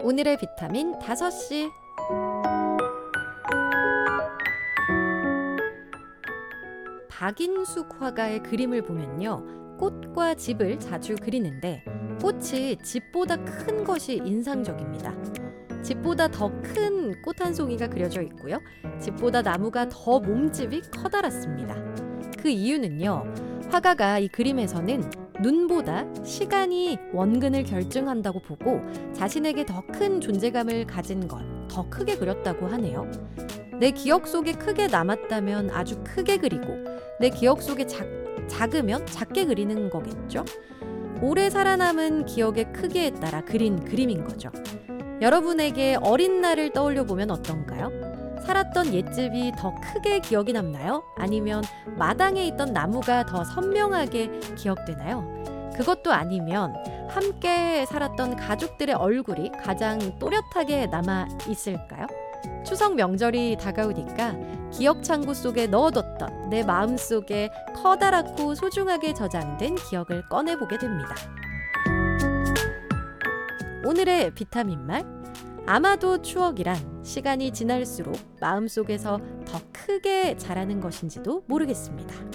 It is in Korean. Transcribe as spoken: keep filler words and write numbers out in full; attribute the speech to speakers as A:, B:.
A: 오늘의 비타민 다섯 시. 박인숙 화가의 그림을 보면요, 꽃과 집을 자주 그리는데 꽃이 집보다 큰 것이 인상적입니다. 집보다 더 큰 꽃 한 송이가 그려져 있고요, 집보다 나무가 더 몸집이 커다랗습니다. 그 이유는요, 화가가 이 그림에서는 눈보다 시간이 원근을 결정한다고 보고 자신에게 더 큰 존재감을 가진 걸 더 크게 그렸다고 하네요. 내 기억 속에 크게 남았다면 아주 크게 그리고, 내 기억 속에 작, 작으면 작게 그리는 거겠죠? 오래 살아남은 기억의 크기에 따라 그린 그림인 거죠. 여러분에게 어린 날을 떠올려 보면 어떤가요? 살았던 옛집이 더 크게 기억이 남나요? 아니면 마당에 있던 나무가 더 선명하게 기억되나요? 그것도 아니면 함께 살았던 가족들의 얼굴이 가장 또렷하게 남아 있을까요? 추석 명절이 다가오니까 기억 창고 속에 넣어뒀던 내 마음속에 커다랗고 소중하게 저장된 기억을 꺼내보게 됩니다. 오늘의 비타민말, 아마도 추억이란 시간이 지날수록 마음속에서 더 크게 자라는 것인지도 모르겠습니다.